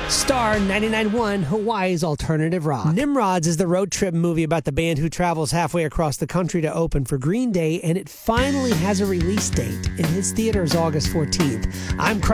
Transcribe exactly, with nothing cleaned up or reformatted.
Star ninety-nine point one, Hawaii's alternative rock. Nimrods is the road trip movie about the band who travels halfway across the country to open for Green Day, and it finally has a release date. It hits theaters August fourteenth. I'm Craig.